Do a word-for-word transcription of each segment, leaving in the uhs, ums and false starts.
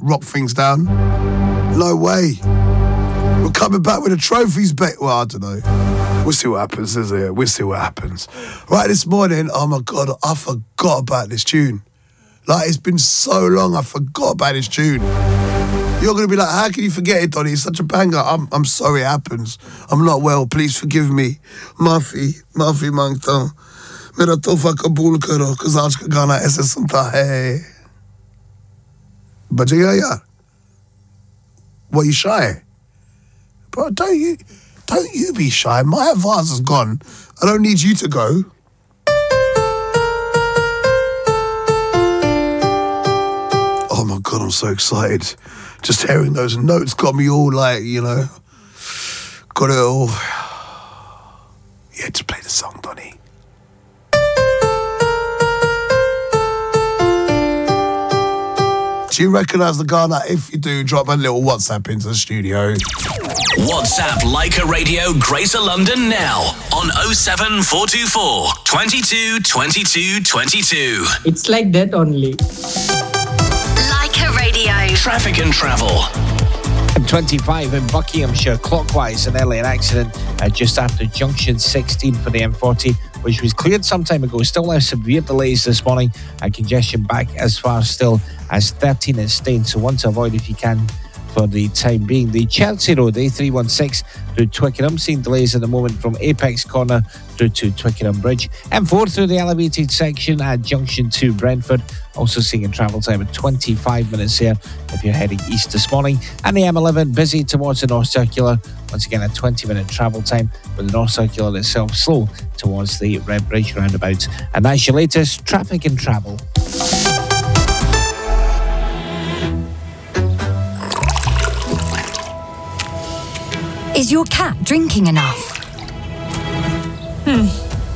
rock things down. No way. We're coming back with the trophies back. Well, I don't know. We'll see what happens, isn't it? We'll see what happens. Right, this morning, oh my God, I forgot about this tune. Like, it's been so long, I forgot about this tune. You're going to be like, how can you forget it, Donny? It's such a banger. I'm I'm sorry it happens. I'm not well. Please forgive me. Maafi, maafi mangta. Mera tofa kabul karo, cause aaj ka gana aise sunta hai. Bajega yaar. What, you shy? Bro, don't you, don't you be shy. My advance is gone. I don't need you to go. Oh my God, I'm so excited. Just hearing those notes got me all like, you know, got it all. Yeah, just play the song, Donny. Do you recognise the Ghana? If you do, drop a little WhatsApp into the studio. WhatsApp Leica Radio Greater London now on oh seven four two four, twenty-two, twenty-two, twenty-two. It's like that only. Leica Radio. Traffic and travel. twenty-five in Buckinghamshire, clockwise, an earlier accident uh, just after junction sixteen for the M forty, which was cleared some time ago. Still have severe delays this morning and congestion back as far still as thirteen is staying, so one to avoid if you can for the time being. The Chelsea Road A three one six through Twickenham, seeing delays at the moment from Apex Corner through to Twickenham Bridge. M four through the elevated section at junction two Brentford, also seeing a travel time of twenty-five minutes here if you're heading east this morning. And the M eleven busy towards the North Circular, once again a twenty minute travel time, with the North Circular itself slow towards the Red Bridge roundabout. And that's your latest traffic and travel. Is your cat drinking enough? Hmm.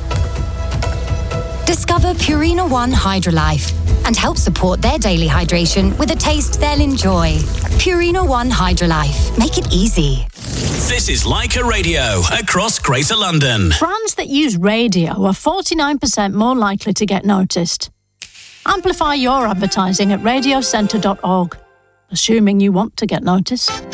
Discover Purina One Hydrolife and help support their daily hydration with a taste they'll enjoy. Purina One Hydrolife. Make it easy. This is Leica Radio across Greater London. Brands that use radio are forty-nine percent more likely to get noticed. Amplify your advertising at radio centre dot org, assuming you want to get noticed.